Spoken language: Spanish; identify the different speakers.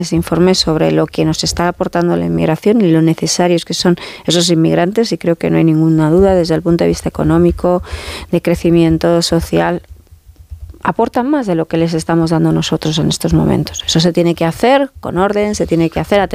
Speaker 1: ese informe sobre lo que nos está aportando la inmigración y lo necesarios que son esos inmigrantes, y creo que no hay ninguna duda desde el punto de vista económico, de crecimiento social, aportan más de lo que les estamos dando nosotros en estos momentos. Eso se tiene que hacer con orden, se tiene que hacer